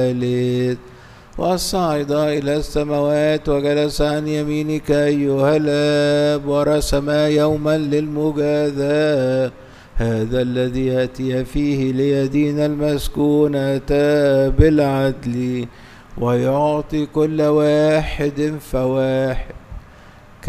الثالث وصعد إلى السماوات وجلس عن يمينك أيها الآب ورسم يوما للمجازاة هذا الذي يأتي فيه ليدين المسكونة بالعدل ويعطي كل واحد فواحد